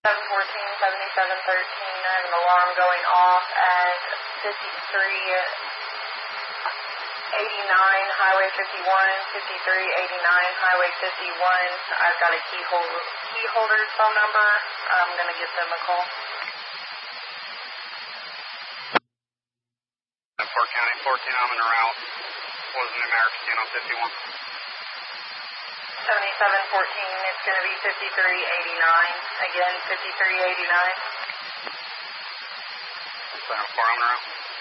714, 7713, I have an alarm going off at 5389 Highway 51, 5389 Highway 51. I've got a key holder's phone number. I'm going to give them a call. Park County 14, I'm in a route. Was an American on 51. 7714, it's going to be 5389. Again, 5389. So how far I'm in a route?